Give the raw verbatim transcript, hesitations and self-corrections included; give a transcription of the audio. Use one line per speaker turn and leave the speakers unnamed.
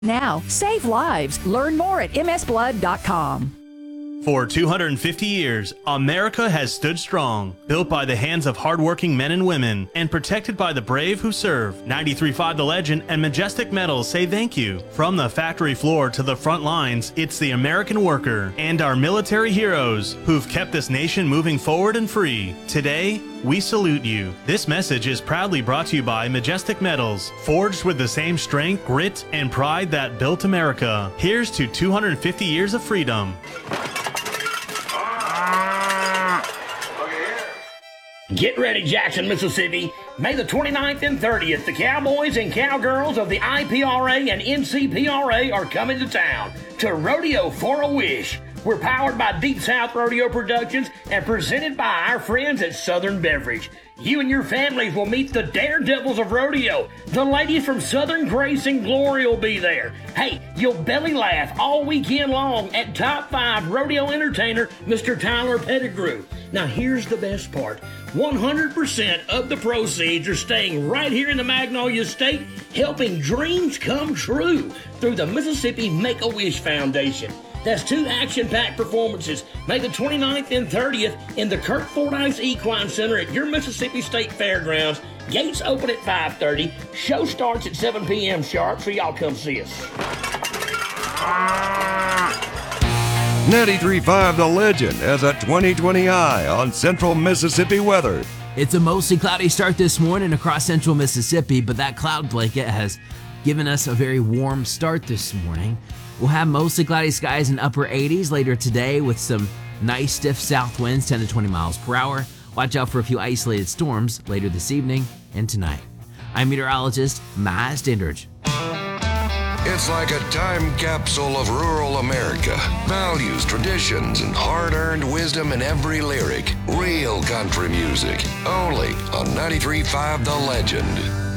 Now, save lives. Learn more at m s blood dot com.
For two hundred fifty years, America has stood strong, built by the hands of hardworking men and women, and protected by the brave who serve. ninety-three point five The Legend and Majestic Metals say thank you. From the factory floor to the front lines, it's the American worker and our military heroes who've kept this nation moving forward and free. Today, we salute you. This message is proudly brought to you by Majestic Metals, forged with the same strength, grit, and pride that built America. Here's to two hundred fifty years of freedom.
Get ready, Jackson, Mississippi. May the twenty-ninth and thirtieth, the Cowboys and Cowgirls of the I P R A and N C P R A are coming to town to Rodeo for a Wish. We're powered by Deep South Rodeo Productions and presented by our friends at Southern Beverage. You and your families will meet the daredevils of rodeo. The ladies from Southern Grace and Glory will be there. Hey, you'll belly laugh all weekend long at top five rodeo entertainer, Mister Tyler Pettigrew. Now here's the best part. one hundred percent of the proceeds are staying right here in the Magnolia State, helping dreams come true through the Mississippi Make-A-Wish Foundation. That's two action-packed performances, May the twenty-ninth and thirtieth in the Kirk Fordyce Equine Center at your Mississippi State Fairgrounds. Gates open at five thirty. Show starts at seven p.m. sharp, so y'all come see us.
ninety-three point five The Legend has a twenty twenty eye on central Mississippi weather.
It's a mostly cloudy start this morning across central Mississippi, but that cloud blanket has given us a very warm start this morning. We'll have mostly cloudy skies in upper eighties later today with some nice stiff south winds, ten to twenty miles per hour. Watch out for a few isolated storms later this evening and tonight. I'm meteorologist Matt Standridge.
It's like a time capsule of rural America. Values, traditions, and hard-earned wisdom in every lyric. Real country music. Only on ninety-three point five The Legend.